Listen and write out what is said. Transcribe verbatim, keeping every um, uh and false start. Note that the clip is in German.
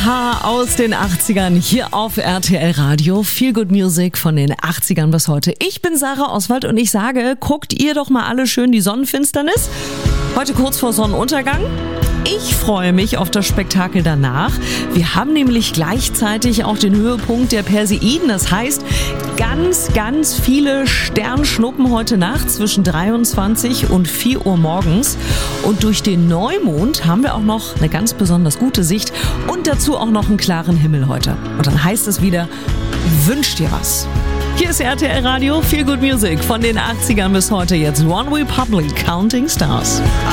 Aha aus den achtzigern hier auf R T L Radio. Feel Good Music von den achtzigern bis heute. Ich bin Sarah Oswald und ich sage, guckt ihr doch mal alle schön die Sonnenfinsternis. Heute kurz vor Sonnenuntergang. Ich freue mich auf das Spektakel danach. Wir haben nämlich gleichzeitig auch den Höhepunkt der Perseiden. Das heißt, ganz, ganz viele Sternschnuppen heute Nacht zwischen dreiundzwanzig und vier Uhr morgens. Und durch den Neumond haben wir auch noch eine ganz besonders gute Sicht und dazu auch noch einen klaren Himmel heute. Und dann heißt es wieder, wünsch dir was. Hier ist R T L Radio, Feel Good Music von den achtzigern bis heute. Jetzt One Republic, Counting Stars.